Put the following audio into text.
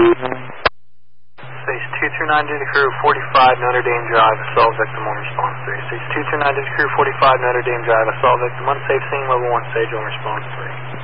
Stage 229 to the crew, 45 Notre Dame Drive, assault victim on response 3. Stage 229 to the crew, 45 Notre Dame Drive, assault victim, unsafe scene, level 1, stage on response 3.